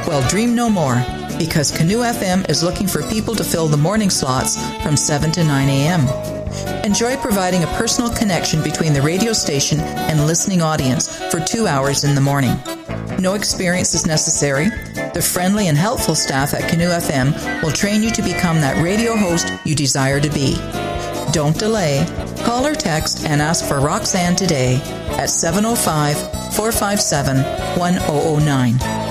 Well, dream no more, because Canoe FM is looking for people to fill the morning slots from 7 to 9 a.m. Enjoy providing a personal connection between the radio station and listening audience for 2 hours in the morning. No experience is necessary. The friendly and helpful staff at Canoe FM will train you to become that radio host you desire to be. Don't delay. Call or text and ask for Roxanne today at 705-457-1009.